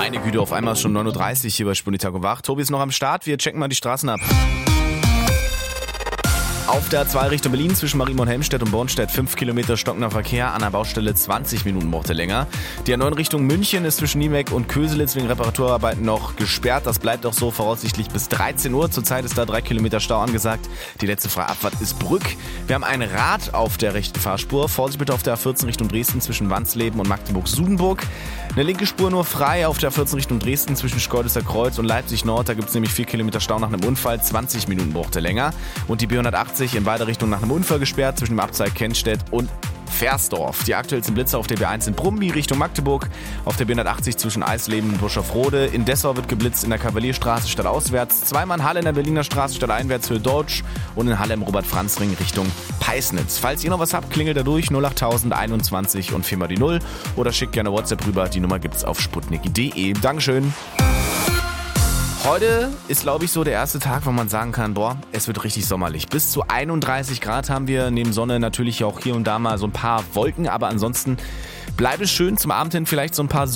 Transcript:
Meine Güte, auf einmal ist schon 9:30 Uhr hier bei Spuni Tag und Wach. Tobi ist noch am Start, wir checken mal die Straßen ab. Auf der A2 Richtung Berlin zwischen Marienborn, Helmstedt und Bornstedt 5 Kilometer stockender Verkehr, an der Baustelle 20 Minuten brauchte länger. Die A9 Richtung München ist zwischen Niemek und Köselitz wegen Reparaturarbeiten noch gesperrt. Das bleibt auch so voraussichtlich bis 13 Uhr. Zurzeit ist da 3 Kilometer Stau angesagt. Die letzte freie Abfahrt ist Brück. Wir haben ein Rad auf der rechten Fahrspur. Vorsicht bitte auf der A14 Richtung Dresden zwischen Wansleben und Magdeburg-Sudenburg. Eine linke Spur nur frei auf der A14 Richtung Dresden zwischen Schkeuditzer Kreuz und Leipzig Nord. Da gibt es nämlich 4 Kilometer Stau nach einem Unfall. 20 Minuten brauchte länger. Und die B180 in beide Richtungen nach einem Unfall gesperrt zwischen dem Abzweig Kennstedt und Versdorf. Die aktuellsten Blitzer auf der B1 in Brumby Richtung Magdeburg, auf der B180 zwischen Eisleben und Buschhoffrode. In Dessau wird geblitzt in der Kavalierstraße stadtauswärts, zweimal in Halle in der Berliner Straße stadteinwärts für Deutsch und in Halle im Robert-Franz-Ring Richtung Peisnitz. Falls ihr noch was habt, klingelt da durch 08000 21 und 4 mal die 0 oder schickt gerne WhatsApp rüber. Die Nummer gibt's auf sputnik.de. Dankeschön. Heute ist, glaube ich, so der erste Tag, wo man sagen kann, boah, es wird richtig sommerlich. Bis zu 31 Grad haben wir, neben Sonne natürlich auch hier und da mal so ein paar Wolken, aber ansonsten bleibt es schön, zum Abend hin vielleicht so ein paar